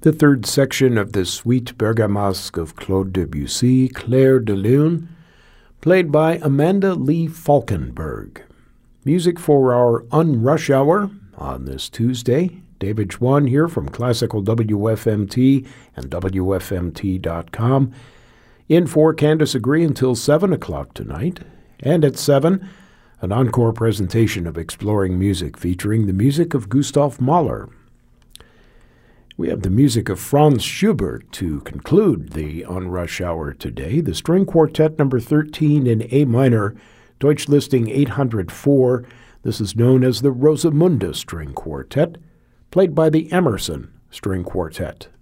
The third section of the Suite Bergamasque of Claude Debussy, Clair de Lune, played by Amanda Lee Falkenberg. Music for our Unrush Hour on this Tuesday. David Schwann here from Classical WFMT and WFMT.com. In for Candace Agree until 7 o'clock tonight. And at 7, an encore presentation of Exploring Music featuring the music of Gustav Mahler. We have the music of Franz Schubert to conclude the Unrush Hour today. The String Quartet number 13 in A minor, Deutsch listing 804. This is known as the Rosamunde String Quartet, played by the Emerson String Quartet.